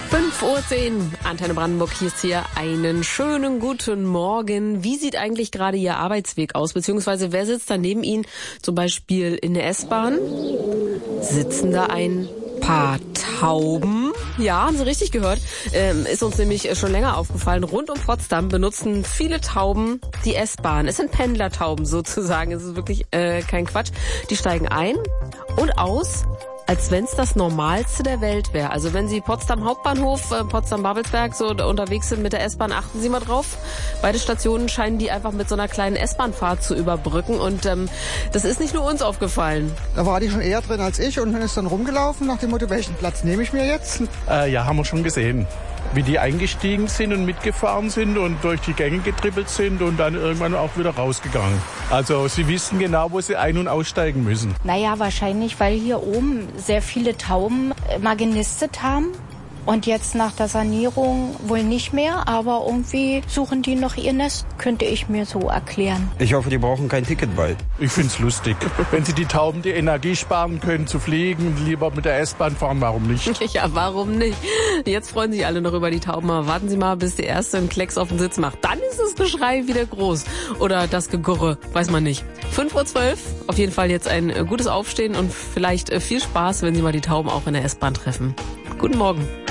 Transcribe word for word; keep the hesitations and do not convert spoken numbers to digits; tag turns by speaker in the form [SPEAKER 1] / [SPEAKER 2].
[SPEAKER 1] fünf Uhr zehn, Antenne Brandenburg, hier ist hier einen schönen guten Morgen. Wie sieht eigentlich gerade Ihr Arbeitsweg aus? Beziehungsweise wer sitzt da neben Ihnen? Zum Beispiel in der S-Bahn? Sitzen da ein paar Tauben? Ja, haben Sie richtig gehört. Ähm, ist uns nämlich schon länger aufgefallen. Rund um Potsdam benutzen viele Tauben die S-Bahn. Es sind Pendlertauben sozusagen. Es ist wirklich äh, kein Quatsch. Die steigen ein und aus, als wenn es das Normalste der Welt wäre. Also wenn Sie Potsdam Hauptbahnhof, äh, Potsdam-Babelsberg so unterwegs sind mit der S-Bahn, achten Sie mal drauf. Beide Stationen scheinen die einfach mit so einer kleinen S-Bahn-Fahrt zu überbrücken. Und ähm, das ist nicht nur uns aufgefallen.
[SPEAKER 2] Da war die schon eher drin als ich und ist dann rumgelaufen nach dem Motto, welchen Platz nehme ich mir jetzt?
[SPEAKER 3] Äh, ja, haben wir schon gesehen. Wie die eingestiegen sind und mitgefahren sind und durch die Gänge getrippelt sind und dann irgendwann auch wieder rausgegangen. Also sie wissen genau, wo sie ein- und aussteigen müssen.
[SPEAKER 4] Naja, wahrscheinlich, weil hier oben sehr viele Tauben mal genistet haben. Und jetzt nach der Sanierung wohl nicht mehr, aber irgendwie suchen die noch ihr Nest, könnte ich mir so erklären.
[SPEAKER 5] Ich hoffe, die brauchen kein Ticket bald.
[SPEAKER 3] Ich find's lustig. Wenn sie die Tauben die Energie sparen können zu fliegen, lieber mit der S-Bahn fahren, warum nicht?
[SPEAKER 1] Ja, warum nicht? Jetzt freuen sich alle noch über die Tauben, aber warten Sie mal, bis die erste einen Klecks auf den Sitz macht. Dann ist das Geschrei wieder groß. Oder das Gegurre, weiß man nicht. fünf Uhr zwölf, auf jeden Fall jetzt ein gutes Aufstehen und vielleicht viel Spaß, wenn Sie mal die Tauben auch in der S-Bahn treffen. Guten Morgen.